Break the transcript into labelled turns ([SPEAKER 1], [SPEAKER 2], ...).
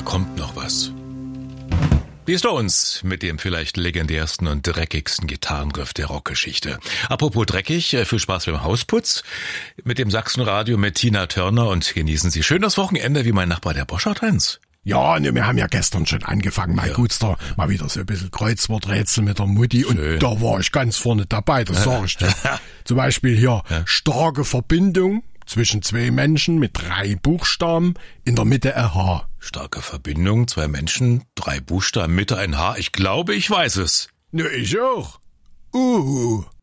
[SPEAKER 1] kommt noch was. Die Stones mit dem vielleicht legendärsten und dreckigsten Gitarrenriff der Rockgeschichte. Apropos dreckig, viel Spaß beim Hausputz mit dem Sachsenradio mit Tina Turner und genießen Sie schön das Wochenende wie mein Nachbar der Boschart Heinz.
[SPEAKER 2] Ja, ne, wir haben ja gestern schon angefangen, mein Gutster, mal wieder so ein bisschen Kreuzworträtsel mit der Mutti und da war ich ganz vorne dabei, das sag ich dir. Zum Beispiel hier, starke Verbindung zwischen zwei Menschen mit 3 Buchstaben, in der Mitte ein H.
[SPEAKER 1] Starke Verbindung, 2 Menschen, 3 Buchstaben, Mitte ein H. Ich glaube, ich weiß es.
[SPEAKER 2] Ne, ich auch.